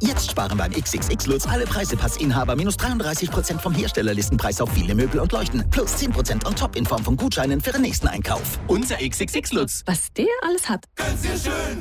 Jetzt sparen beim XXX Lutz alle Preisepassinhaber minus 33% vom Herstellerlistenpreis auf viele Möbel und Leuchten. Plus 10% on top in Form von Gutscheinen für den nächsten Einkauf. Unser XXX Lutz. Was der alles hat. Ganz sehr schön.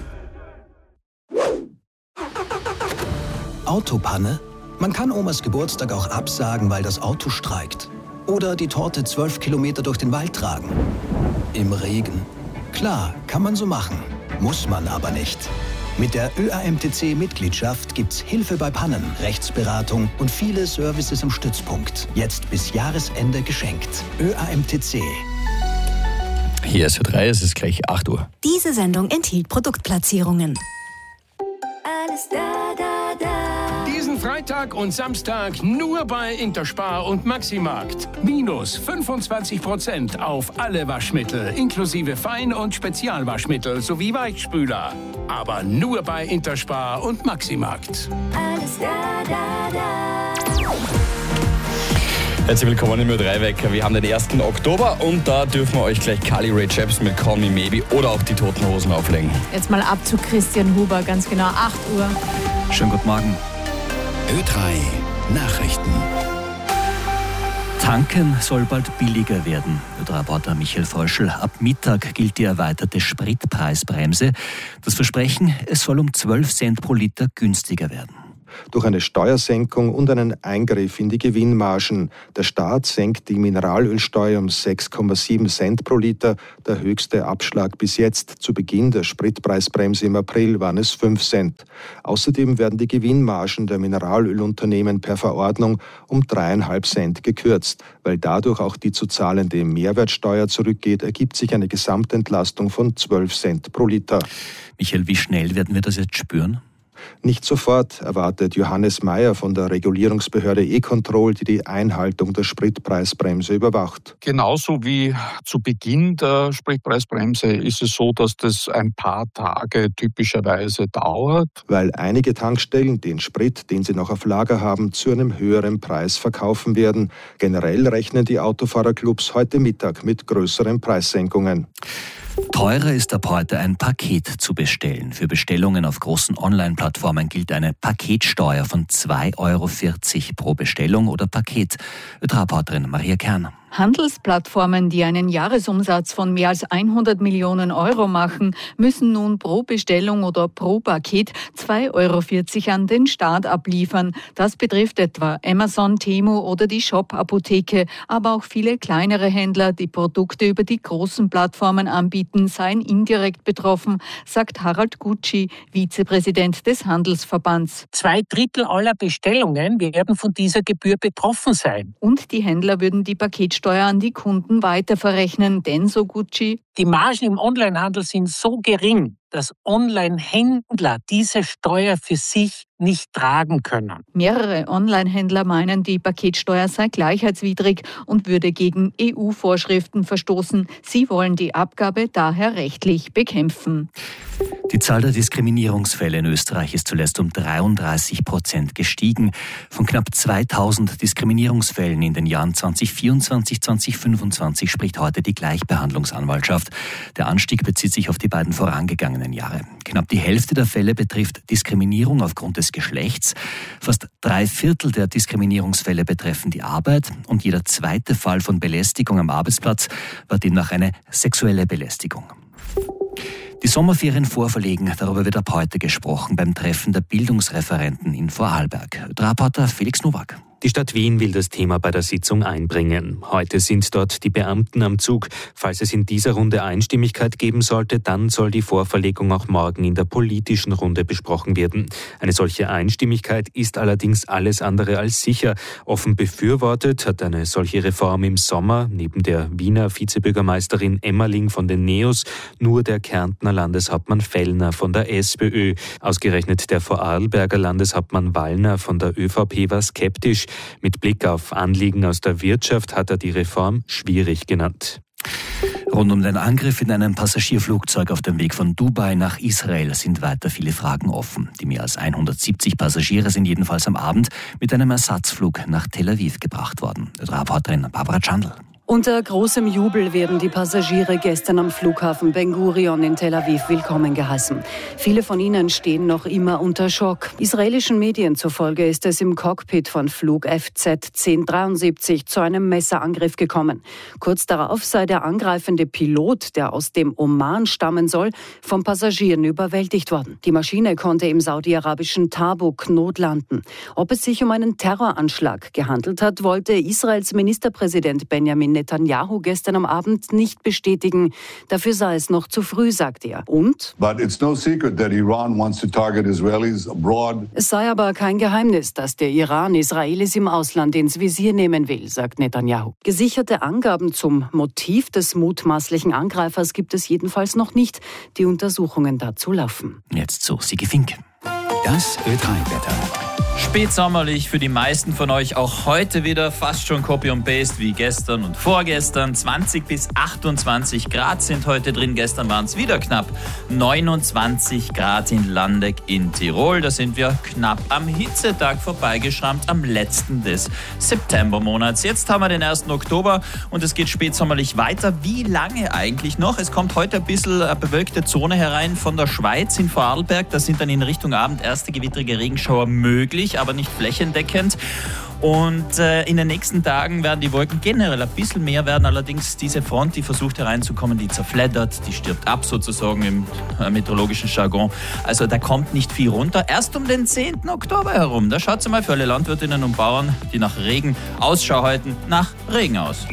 Autopanne? Man kann Omas Geburtstag auch absagen, weil das Auto streikt. Oder die Torte 12 Kilometer durch den Wald tragen. Im Regen. Klar, kann man so machen. Muss man aber nicht. Mit der ÖAMTC-Mitgliedschaft gibt's Hilfe bei Pannen, Rechtsberatung und viele Services im Stützpunkt. Jetzt bis Jahresende geschenkt. ÖAMTC. Hier ist Ö3, es ist gleich 8 Uhr. Diese Sendung enthielt Produktplatzierungen. Alles da, da, da. Diesen Freitag und Samstag nur bei Interspar und Maximarkt. Minus 25% auf alle Waschmittel, inklusive Fein- und Spezialwaschmittel sowie Weichspüler. Aber nur bei Interspar und Maximarkt. Alles da, da, da. Herzlich willkommen im Ö3-Wecker. Wir haben den 1. Oktober und da dürfen wir euch gleich Carly Rae Jepsen mit Call Me Maybe oder auch die Toten Hosen auflegen. Jetzt mal ab zu Christian Huber, ganz genau 8 Uhr. Schönen guten Morgen. Ö3 Nachrichten. Tanken soll bald billiger werden. Reporter Michael Fröschel. Ab Mittag gilt die erweiterte Spritpreisbremse. Das Versprechen, es soll um 12 Cent pro Liter günstiger werden. Durch eine Steuersenkung und einen Eingriff in die Gewinnmargen. Der Staat senkt die Mineralölsteuer um 6,7 Cent pro Liter, der höchste Abschlag bis jetzt. Zu Beginn der Spritpreisbremse im April waren es 5 Cent. Außerdem werden die Gewinnmargen der Mineralölunternehmen per Verordnung um 3,5 Cent gekürzt. Weil dadurch auch die zu zahlende Mehrwertsteuer zurückgeht, ergibt sich eine Gesamtentlastung von 12 Cent pro Liter. Michael, wie schnell werden wir das jetzt spüren? Nicht sofort, erwartet Johannes Mayer von der Regulierungsbehörde E-Control, die die Einhaltung der Spritpreisbremse überwacht. Genauso wie zu Beginn der Spritpreisbremse ist es so, dass das ein paar Tage typischerweise dauert. Weil einige Tankstellen den Sprit, den sie noch auf Lager haben, zu einem höheren Preis verkaufen werden. Generell rechnen die Autofahrerclubs heute Mittag mit größeren Preissenkungen. Teurer ist ab heute ein Paket zu bestellen. Für Bestellungen auf großen Online-Plattformen gilt eine Paketsteuer von 2,40 € pro Bestellung oder Paket. Reporterin Maria Kern. Handelsplattformen, die einen Jahresumsatz von mehr als 100 Millionen Euro machen, müssen nun pro Bestellung oder pro Paket 2,40 € an den Staat abliefern. Das betrifft etwa Amazon, Temu oder die Shop-Apotheke, aber auch viele kleinere Händler, die Produkte über die großen Plattformen anbieten, seien indirekt betroffen, sagt Harald Gutschi, Vizepräsident des Handelsverbands. 2/3 aller Bestellungen werden von dieser Gebühr betroffen sein. Und die Händler würden die Paketsteuer an die Kunden weiterverrechnen, denn, so Gutschi, die Margen im Onlinehandel sind so gering, dass Online-Händler diese Steuer für sich nicht tragen können. Mehrere Online-Händler meinen, die Paketsteuer sei gleichheitswidrig und würde gegen EU-Vorschriften verstoßen. Sie wollen die Abgabe daher rechtlich bekämpfen. Die Zahl der Diskriminierungsfälle in Österreich ist zuletzt um 33% gestiegen. Von knapp 2000 Diskriminierungsfällen in den Jahren 2024, 2025 spricht heute die Gleichbehandlungsanwaltschaft. Der Anstieg bezieht sich auf die beiden vorangegangenen Jahre. Knapp die Hälfte der Fälle betrifft Diskriminierung aufgrund des Geschlechts. Fast 3/4 der Diskriminierungsfälle betreffen die Arbeit und jeder zweite Fall von Belästigung am Arbeitsplatz war demnach eine sexuelle Belästigung. Die Sommerferien vorverlegen, darüber wird ab heute gesprochen beim Treffen der Bildungsreferenten in Vorarlberg. Reporter Felix Nowak. Die Stadt Wien will das Thema bei der Sitzung einbringen. Heute sind dort die Beamten am Zug. Falls es in dieser Runde Einstimmigkeit geben sollte, dann soll die Vorverlegung auch morgen in der politischen Runde besprochen werden. Eine solche Einstimmigkeit ist allerdings alles andere als sicher. Offen befürwortet hat eine solche Reform im Sommer neben der Wiener Vizebürgermeisterin Emmerling von den NEOS nur der Kärntner Landeshauptmann Fellner von der SPÖ. Ausgerechnet der Vorarlberger Landeshauptmann Wallner von der ÖVP war skeptisch. Mit Blick auf Anliegen aus der Wirtschaft hat er die Reform schwierig genannt. Rund um den Angriff in einem Passagierflugzeug auf dem Weg von Dubai nach Israel sind weiter viele Fragen offen. Die mehr als 170 Passagiere sind jedenfalls am Abend mit einem Ersatzflug nach Tel Aviv gebracht worden. Reporterin Barbara Chandl. Unter großem Jubel werden die Passagiere gestern am Flughafen Ben Gurion in Tel Aviv willkommen geheißen. Viele von ihnen stehen noch immer unter Schock. Israelischen Medien zufolge ist es im Cockpit von Flug FZ 1073 zu einem Messerangriff gekommen. Kurz darauf sei der angreifende Pilot, der aus dem Oman stammen soll, von Passagieren überwältigt worden. Die Maschine konnte im saudi-arabischen Tabuk notlanden. Ob es sich um einen Terroranschlag gehandelt hat, wollte Israels Ministerpräsident Benjamin Netanyahu gestern am Abend nicht bestätigen. Dafür sei es noch zu früh, sagt er. Und? But it's no secret that Iran wants to target Israelis abroad. Es sei aber kein Geheimnis, dass der Iran Israelis im Ausland ins Visier nehmen will, sagt Netanyahu. Gesicherte Angaben zum Motiv des mutmaßlichen Angreifers gibt es jedenfalls noch nicht. Die Untersuchungen dazu laufen. Jetzt so Sigi Fink. Das Ö3-Wetter. Spätsommerlich für die meisten von euch auch heute wieder, fast schon Copy und Paste wie gestern und vorgestern. 20 bis 28 Grad sind heute drin. Gestern waren es wieder knapp 29 Grad in Landeck in Tirol. Da sind wir knapp am Hitzetag vorbeigeschrammt, am letzten des Septembermonats. Jetzt haben wir den 1. Oktober und es geht spätsommerlich weiter. Wie lange eigentlich noch? Es kommt heute ein bisschen eine bewölkte Zone herein von der Schweiz in Vorarlberg. Da sind dann in Richtung Abend erste gewittrige Regenschauer möglich, aber nicht flächendeckend. Und in den nächsten Tagen werden die Wolken generell ein bisschen mehr werden. Allerdings diese Front, die versucht hereinzukommen, die zerfleddert, die stirbt ab sozusagen im meteorologischen Jargon. Also da kommt nicht viel runter. Erst um den 10. Oktober herum. Da schaut es mal für alle Landwirtinnen und Bauern, die nach Regen Ausschau halten, nach Regen aus.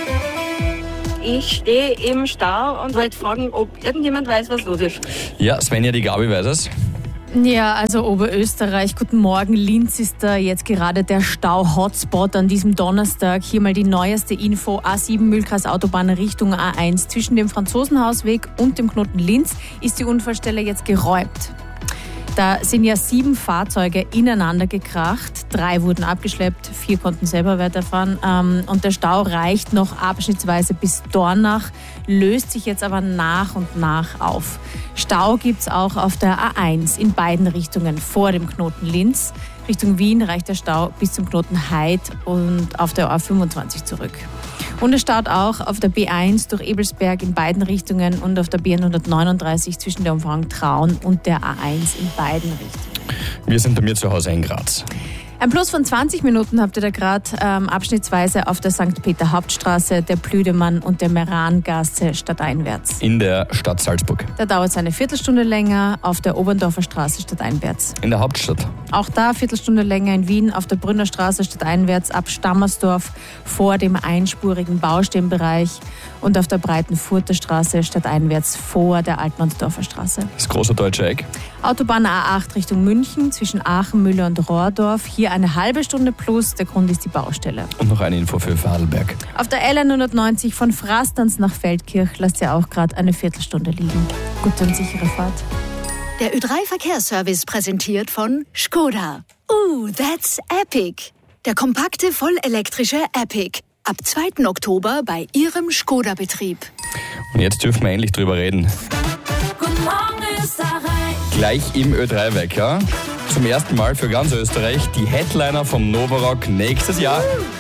Ich stehe im Stau und wollte fragen, ob irgendjemand weiß, was los ist. Ja, Svenja, die Gabi weiß es. Ja, also Oberösterreich, guten Morgen. Linz ist da jetzt gerade der Stau-Hotspot an diesem Donnerstag. Hier mal die neueste Info. A7 Mühlkreis Autobahn Richtung A1. Zwischen dem Franzosenhausweg und dem Knoten Linz ist die Unfallstelle jetzt geräumt. Da sind ja 7 Fahrzeuge ineinander gekracht. 3 wurden abgeschleppt, 4 konnten selber weiterfahren. Und der Stau reicht noch abschnittsweise bis Dornach, löst sich jetzt aber nach und nach auf. Stau gibt es auch auf der A1 in beiden Richtungen vor dem Knoten Linz. Richtung Wien reicht der Stau bis zum Knoten Heid und auf der A25 zurück. Und es staut auch auf der B1 durch Ebelsberg in beiden Richtungen und auf der B139 zwischen der Umfahrung Traun und der A1 in beiden Richtungen. Wir sind bei mir zu Hause in Graz. Ein Plus von 20 Minuten habt ihr da gerade abschnittsweise auf der St. Peter Hauptstraße, der Plüdemann und der Merangasse stadteinwärts. In der Stadt Salzburg. Da dauert es eine Viertelstunde länger auf der Oberndorfer Straße stadteinwärts. In der Hauptstadt. Auch da Viertelstunde länger in Wien auf der Brünner Straße stadteinwärts ab Stammersdorf vor dem einspurigen Baustellenbereich und auf der Breitenfurter Straße stadteinwärts vor der Altmannsdorfer Straße. Das große deutsche Eck. Autobahn A8 Richtung München zwischen Aachen, Müller und Rohrdorf. Hier eine halbe Stunde plus. Der Grund ist die Baustelle. Und noch eine Info für Vorarlberg. Auf der L190 von Frastanz nach Feldkirch lasst ihr auch gerade eine Viertelstunde liegen. Gute und sichere Fahrt. Der Ö3-Verkehrsservice präsentiert von Skoda. That's epic. Der kompakte, vollelektrische Epic. Ab 2. Oktober bei Ihrem Skoda-Betrieb. Und jetzt dürfen wir endlich drüber reden. Guten Morgen, Österreich. Gleich im Ö3-Wecker. Zum ersten Mal für ganz Österreich die Headliner vom Novarock nächstes Jahr.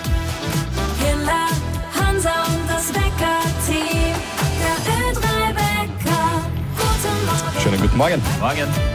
Killer, Hansa und das Wecker-Team. Der Ö3-Wecker. Guten Morgen. Schönen guten Morgen. Morgen.